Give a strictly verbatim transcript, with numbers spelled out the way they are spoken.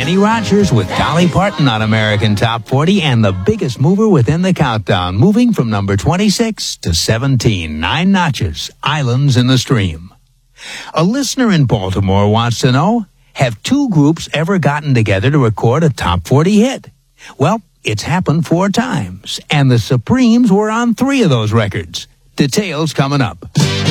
Kenny Rogers with Dolly Parton on American Top forty and the biggest mover within the countdown, moving from number twenty-six to seventeen, nine notches, Islands in the Stream. A listener in Baltimore wants to know, have two groups ever gotten together to record a top forty hit? Well, it's happened four times, and the Supremes were on three of those records. Details coming up.